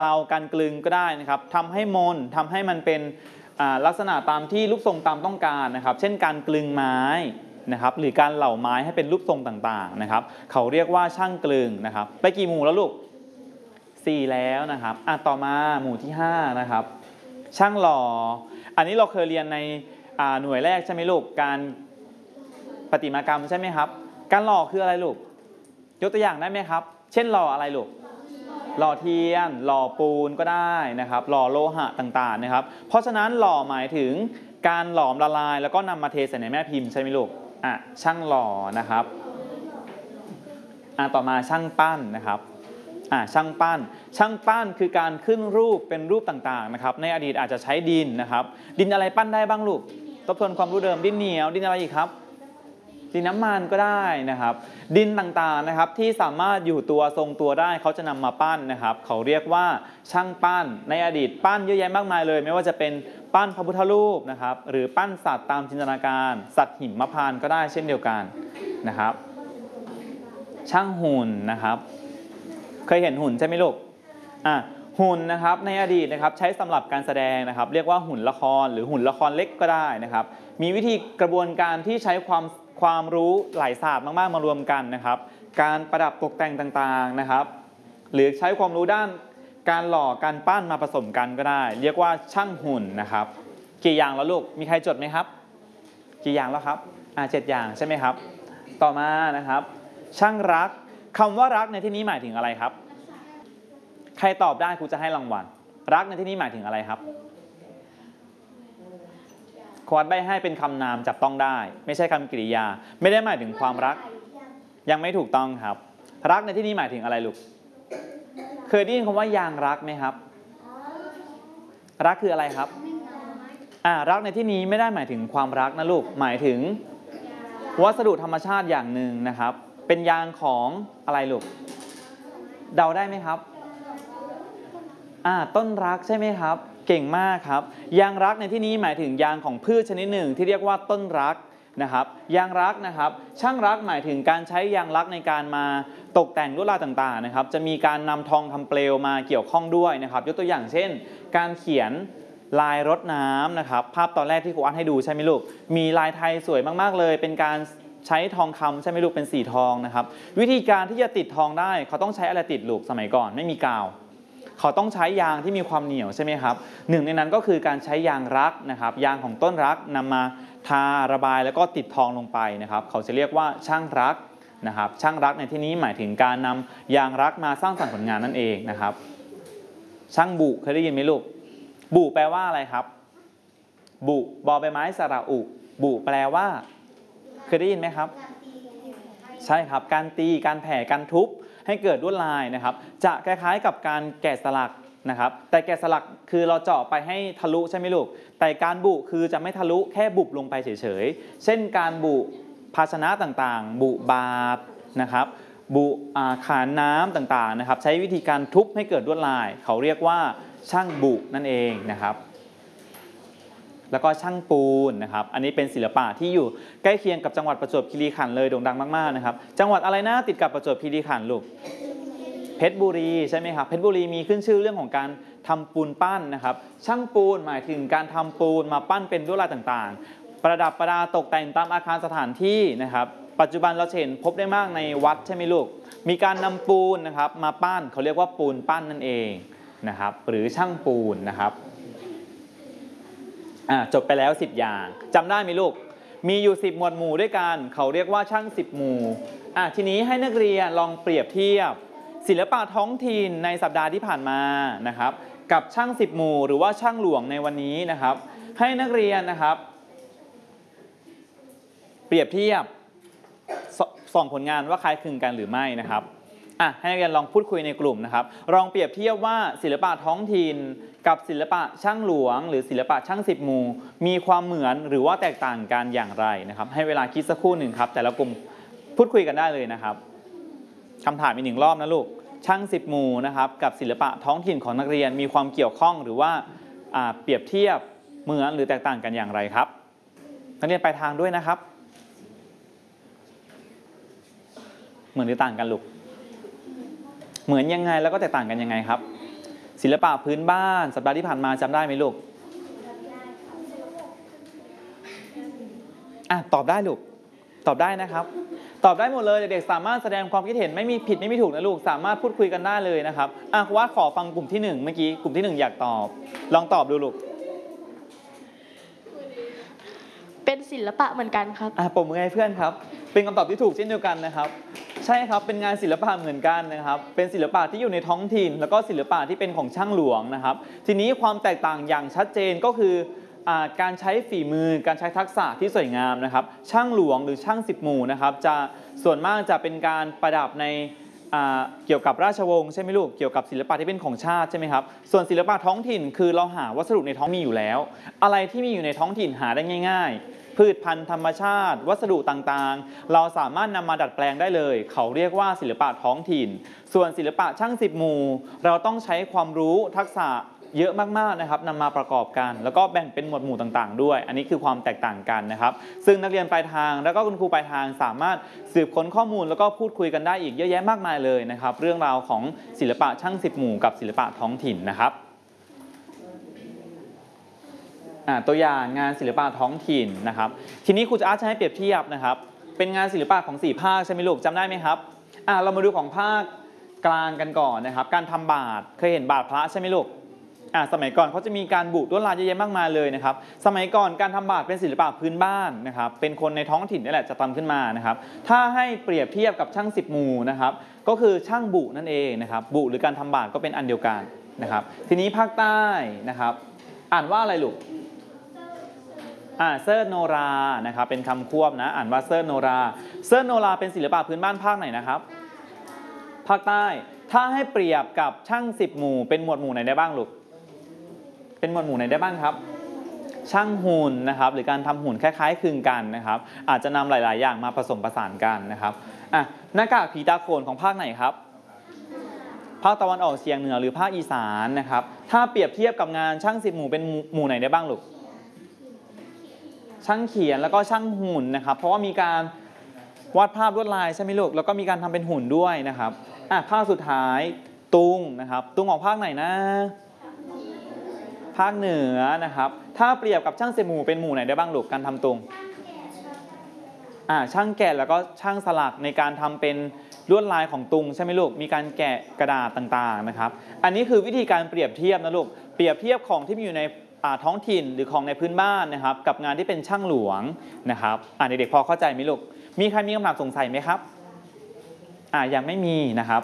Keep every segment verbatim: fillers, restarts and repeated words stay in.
เอาการกลึงก็ได้นะครับทำให้มนทำให้มันเป็นลักษณะตามที่รูปทรงตามต้องการนะครับเช่นการกลึงไม้นะครับหรือการเหลาไม้ให้เป็นรูปทรงต่างๆนะครับเขาเรียกว่าช่างกลึงนะครับไปกี่หมู่แล้วลูกสี่แล้วนะครับอ่ะต่อมาหมู่ที่ห้านะครับช่างหล่ออันนี้เราเคยเรียนในหน่วยแรกใช่ไหมลูกการประติมากรรมใช่ไหมครับการหล่อคืออะไรลูกยกตัวอย่างได้ไหมครับเช่นหล่ออะไรลูกหล่อเทียนหล่อปูนก็ได้นะครับหล่อโลหะต่างๆนะครับเพราะฉะนั้นหล่อหมายถึงการหลอมละลายแล้วก็นำมาเทใส่ในแม่พิมพ์ใช่ไหมลูกอ่ะช่างหล่อนะครับอ่ะต่อมาช่างปั้นนะครับอ่ะช่างปั้นช่างปั้นคือการขึ้นรูปเป็นรูปต่างๆนะครับในอดีตอาจจะใช้ดินนะครับดินอะไรปั้นได้บ้างลูกทบทวนความรู้เดิมดินเหนียวดินอะไรอีกครับดินน้ำมันก็ได้นะครับดินต่างๆนะครับที่สามารถอยู่ตัวทรงตัวได้เขาจะนำมาปั้นนะครับเขาเรียกว่าช่างปั้นในอดีตปั้นเยอะแยะมากมายเลยไม่ว่าจะเป็นปั้นพระพุทธรูปนะครับหรือปั้นสัตว์ตามจินตนาการสัตว์หิมพานต์ก็ได้เช่นเดียวกันนะครับช่างหุ่นนะครับเคยเห็นหุ่นใช่ไหมลูกอ่ะหุ่นนะครับในอดีตนะครับใช้สำหรับการแสดงนะครับเรียกว่าหุ่นละครหรือหุ่นละครเล็กก็ได้นะครับมีวิธีกระบวนการที่ใช้ความความรู้หลายศาสตร์มากๆมารวมกันนะครับการประดับตกแต่งต่างๆนะครับหรือใช้ความรู้ด้านการหล่อการปั้นมาผสมกันก็ได้เรียกว่าช่างหุ่นนะครับกี่อย่างแล้วลูกมีใครจดไหมครับกี่อย่างแล้วครับอ่าเจ็ดอย่างใช่ไหมครับต่อมานะครับช่างรักคำว่ารักในที่นี้หมายถึงอะไรครับใครตอบได้ครูจะให้รางวัลรักในที่นี้หมายถึงอะไรครับควรใบให้เป็นคำนามจับต้องได้ไม่ใช่คำกริยาไม่ได้หมายถึงความรักยังไม่ถูกต้องครับรักในที่นี้หมายถึงอะไรลูกเคยได้ยินคำว่ายางรักไหมครับรักคืออะไรครับอ่ารักในที่นี้ไม่ได้หมายถึงความรักนะลูกหมายถึงวัสดุธรรมชาติอย่างหนึ่งนะครับเป็นยางของอะไรลูกเดาได้ไหมครับอ่าต้นรักใช่ไหมครับเก่งมากครับยางรักในที่นี้หมายถึงยางของพืชชนิดหนึ่งที่เรียกว่าต้นรักนะครับยางรักนะครับช่างรักหมายถึงการใช้ยางรักในการมาตกแต่งลวดลายต่างๆนะครับจะมีการนำทองคำเปลวมาเกี่ยวข้องด้วยนะครับยกตัวอย่างเช่นการเขียนลายรดน้ำนะครับภาพตอนแรกที่ครูอัดให้ดูใช่ไหมลูกมีลายไทยสวยมากๆเลยเป็นการใช้ทองคำใช่ไหมลูกเป็นสีทองนะครับวิธีการที่จะติดทองได้เขาต้องใช้อะไรติดลูกสมัยก่อนไม่มีกาวเขาต้องใช้ยางที่มีความเหนียวใช่ไหมครับหนึ่งในนั้นก็คือการใช้ยางรักนะครับยางของต้นรักนำมาทาระบายแล้วก็ติดทองลงไปนะครับเขาจะเรียกว่าช่างรักนะครับช่างรักในที่นี้หมายถึงการนำยางรักมาสร้างสรรค์ผลงานนั่นเองนะครับช่างบุเคยได้ยินไหมลูกบุแปลว่าอะไรครับบุบอใบไม้สระอุบุแปลว่าเคยได้ยินไหมครับใช่ครับการตีการแผ่การทุบให้เกิดลวดลายนะครับจะคล้ายๆกับการแกะสลักนะครับแต่แกะสลักคือเราเจาะไปให้ทะลุใช่ไหมลูกแต่การบุคือจะไม่ทะลุแค่บุบลงไปเฉยๆเช่นการบุภาชนะต่างๆบุบาตรนะครับบุขานน้ำต่างๆนะครับใช้วิธีการทุบให้เกิดลวดลายเขาเรียกว่าช่างบุนั่นเองนะครับแล้วก็ช่างปูนนะครับอันนี้เป็นศิลปะที่อยู่ใกล้เคียงกับจังหวัดประจวบคีรีขันธ์เลยโด่งดังมากๆนะครับจังหวัดอะไรนะติดกับประจวบคีรีขันธ์ลูกเพชรบุรีใช่ไหมครับเพชรบุรีมีขึ้นชื่อเรื่องของการทำปูนปั้นนะครับช่างปูนหมายถึงการทำปูนมาปั้นเป็นลวดลายต่างๆประดับประดาตกแต่งตามอาคารสถานที่นะครับปัจจุบันเราเห็นพบได้มากในวัดใช่ไหมลูกมีการนำปูนนะครับมาปั้นเขาเรียกว่าปูนปั้นนั่นเองนะครับหรือช่างปูนนะครับจบไปแล้วสิบอย่างจำได้ไหมลูกมีอยู่สิบหมวดหมู่ด้วยกันเขาเรียกว่าช่างสิบหมู่อ่ะทีนี้ให้นักเรียนลองเปรียบเทียบศิลปะท้องถิ่นในสัปดาห์ที่ผ่านมานะครับกับช่างสิบหมู่หรือว่าช่างหลวงในวันนี้นะครับให้นักเรียนนะครับเปรียบเทียบส่องผลงานว่าคล้ายคลึงกันหรือไม่นะครับอ่ะให้นักเรียนลองพูดคุยในกลุ่มนะครับลองเปรียบเทียบว่าศิลปะท้องถิ่นกับศิลปะช่างหลวงหรือศิลปะช่างสิบหมู่มีความเหมือนหรือว่าแตกต่างกันอย่างไรนะครับให้เวลาคิดสักครู่หนึ่งครับแต่ละกลุ่มพูดคุยกันได้เลยนะครับคำถามอีกหนึ่งรอบนะลูกช่างสิบหมู่นะครับกับศิลปะท้องถิ่นของนักเรียนมีความเกี่ยวข้องหรือว่าเปรียบเทียบเหมือนหรือแตกต่างกันอย่างไรครับนักเรียนปลายทางด้วยนะครับเหมือนหรือต่างกันลูกเหมือนยังไงแล้วก็แตกต่างกันยังไงครับศิลปะพื้นบ้านสัปดาห์ที่ผ่านมาจำได้ไหมลูกอ่ะตอบได้ลูกตอบได้นะครับตอบได้หมดเลยเด็กๆสามารถแสดงความคิดเห็นไม่มีผิดไม่มีถูกนะลูกสามารถพูดคุยกันได้เลยนะครับอ่ะว่าขอฟังกลุ่มที่หนึ่งเมื่อกี้กลุ่มที่หนึ่งอยากตอบลองตอบดูลูกเป็นศิลปะเหมือนกันครับอ่ะปรบมือให้เพื่อนครับเป็นคำตอบที่ถูกเช่นเดียวกันนะครับใช่ครับเป็นงานศิลปะเหมือนกันนะครับเป็นศิลปะที่อยู่ในท้องถิ่นแล้วก็ศิลปะที่เป็นของช่างหลวงนะครับทีนี้ความแตกต่างอย่างชัดเจนก็คือการใช้ฝีมือการใช้ทักษะที่สวยงามนะครับช่างหลวงหรือช่างสิบหมู่นะครับจะส่วนมากจะเป็นการประดับในเกี่ยวกับราชวงศ์ใช่ไหมลูกเกี่ยวกับศิลปะที่เป็นของชาติใช่ไหมครับส่วนศิลปะท้องถิ่นคือเราหาวัสดุในท้องมีอยู่แล้วอะไรที่มีอยู่ในท้องถิ่นหาได้ง่ายๆพืชพันธุ์ธรรมชาติวัสดุต่างๆเราสามารถนำมาดัดแปลงได้เลยเขาเรียกว่าศิลปะท้องถิ่นส่วนศิลปะช่างสิบหมู่เราต้องใช้ความรู้ทักษะเยอะมากๆนะครับนำมาประกอบกันแล้วก็แบ่งเป็นหมวดหมู่ต่างๆด้วยอันนี้คือความแตกต่างกันนะครับซึ่งนักเรียนปลายทางแล้วก็คุณครูปลายทางสามารถสืบค้นข้อมูลแล้วก็พูดคุยกันได้อีกเยอะแยะมากมายเลยนะครับเรื่องราวของศิลปะช่างสิบหมู่กับศิลปะท้องถิ่นนะครับตัวอย่างงานศิลปะท้องถิ่นนะครับทีนี้ครูจะอาร์ตจะให้เปรียบเทียบนะครับเป็นงานศิลปะของสี่ภาคใช่ไหมลูกจำได้ไหมครับเรามาดูของภาคกลางกันก่อนนะครับการทำบาตรเคยเห็นบาตรพระใช่ไหมลูกสมัยก่อนเขาจะมีการบุลวดลายเยอะแยะมากมายเลยนะครับสมัยก่อนการทำบาตรเป็นศิลปะพื้นบ้านนะครับเป็นคนในท้องถิ่นนี่แหละจะทำขึ้นมานะครับถ้าให้เปรียบเทียบกับช่างสิบหมู่นะครับก็คือช่างบุนั่นเองนะครับบุหรือการทำบาตรก็เป็นอันเดียวกันนะครับทีนี้ภาคใต้นะครับอ่านว่าอะไรลูกอ่าเซิร์ชโนรานะครับเป็นคำควบนะอ่านว่าเซิร์ชโนราเซิร์ชโนราเป็นศิลปะพื้นบ้านภาคไหนนะครับภาคใต้ถ้าให้เปรียบกับช่างสิบหมู่เป็นหมวดหมู่ไหนได้บ้างลูกเป็นหมวดหมู่ไหนได้บ้างครับช่างหุ่นนะครับหรือการทำหุ่นคล้ายๆคลึงกันนะครับอาจจะนำหลายๆอย่างมาผสมผสานกันนะครับอ่ะหน้ากากผีตาโขนของภาคไหนครับภาคตะวันออกเฉียงเหนือหรือภาคอีสานนะครับถ้าเปรียบเทียบกับงานช่างสิบหมู่เป็นหมู่ไหนได้บ้างลูกช่างเขียนแล้วก็ช่างหุ่นนะครับเพราะว่ามีการวาดภาพลวดลายใช่ไหมลูกแล้วก็มีการทำเป็นหุ่นด้วยนะครับอ่ะภาคสุดท้ายตุงนะครับตุงของภาคไหนนะภาคเหนือนะครับถ้าเปรียบกับช่างสิบหมู่เป็นหมู่ไหนได้บ้างลูกการทำตุงอ่าช่างแกะแล้วก็ช่างสลักในการทำเป็นลวดลายของตุงใช่ไหมลูกมีการแกะกระดาษต่างๆนะครับอันนี้คือวิธีการเปรียบเทียบนะลูกเปรียบเทียบของที่มีอยู่ในท้องถิ่นหรือของในพื้นบ้านนะครับกับงานที่เป็นช่างหลวงนะครับอ่าเด็กๆพอเข้าใจไหมลูกมีใครมีคำถามสงสัยไหมครับอ่ายังไม่มีนะครับ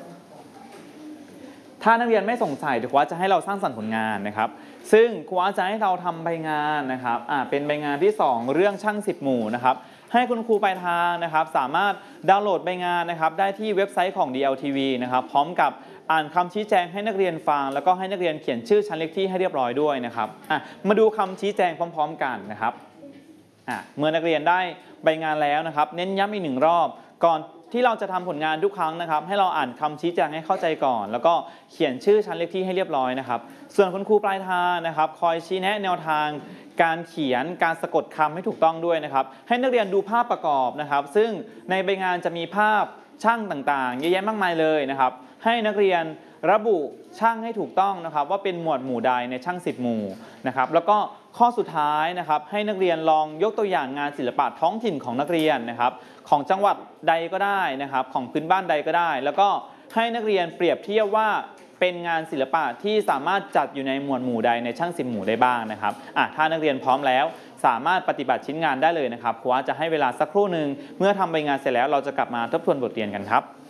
ถ้านักเรียนไม่สงสัยเดี๋ยวครูจะให้เราสร้างสรรค์ผลงานนะครับซึ่งครูจะให้เราทำใบงานนะครับอ่าเป็นใบงานที่สองเรื่องช่างสิบหมู่นะครับให้คุณครูปลายทางนะครับสามารถดาวน์โหลดใบงานนะครับได้ที่เว็บไซต์ของ ดี แอล ที วี นะครับพร้อมกับอ่านคำชี้แจงให้นักเรียนฟังแล้วก็ให้นักเรียนเขียนชื่อชั้นเลขที่ให้เรียบร้อยด้วยนะครับอ่ะมาดูคำชี้แจงพร้อมๆกันนะครับอ่ะเมื่อนักเรียนได้ใบงานแล้วนะครับเน้นย้ำอีกหนึ่งรอบก่อนที่เราจะทำผลงานทุกครั้งนะครับให้เราอ่านคำชี้แจงให้เข้าใจก่อนแล้วก็เขียนชื่อชั้นเลขที่ให้เรียบร้อยนะครับส่วนคุณครูปลายทางนะครับคอยชี้แนะแนวทางการเขียนการสะกดคำให้ถูกต้องด้วยนะครับให้นักเรียนดูภาพประกอบนะครับซึ่งในใบงานจะมีภาพช่างต่างๆเยอะแยะมากมายเลยนะครับให้นักเรียนระบุช่างให้ถูกต้องนะครับว่าเป็นหมวดหมู่ใดในช่างสิบหมู่นะครับแล้วก็ข้อสุดท้ายนะครับให้นักเรียนลองยกตัวอย่างงานศิลปะท้องถิ่นของนักเรียนนะครับของจังหวัดใดก็ได้นะครับของพื้นบ้านใดก็ได้ แล้วก็ให้นักเรียนเปรียบเทียบว่าเป็นงานศิลปะที่สามารถจัดอยู่ในหมวดหมู่ใดในช่างสิบหมู่ได้บ้างนะครับอ่ะถ้านักเรียนพร้อมแล้วสามารถปฏิบัติชิ้นงานได้เลยนะครับครูจะให้เวลาสักครู่หนึ่งเมื่อทำใบงานเสร็จแล้วเราจะกลับมาทบทวนบทเรียนกันครับ